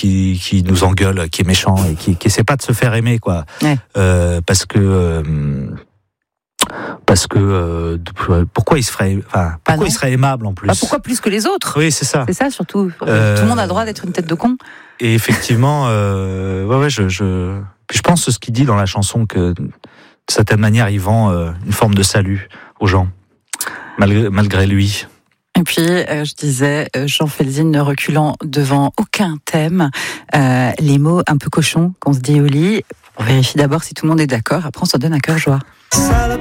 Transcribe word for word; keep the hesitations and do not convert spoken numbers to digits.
qui qui nous engueule, qui est méchant et qui qui essaie pas de se faire aimer, quoi. Ouais. Euh, parce que euh, parce que euh, pourquoi il se ferait, enfin pourquoi ah il serait aimable en plus. Bah pourquoi plus que les autres? Oui, c'est ça. C'est ça surtout. Euh... Tout le monde a le droit d'être une tête de con. Et effectivement, euh, ouais, ouais, je, je, je pense ce qu'il dit dans la chanson, que de certaine manière, il vend euh, une forme de salut aux gens, malgré, malgré lui. Et puis, euh, je disais, euh, Jean Felzine ne reculant devant aucun thème. Euh, les mots un peu cochons qu'on se dit au lit, on vérifie d'abord si tout le monde est d'accord, après on s'en donne un cœur joie.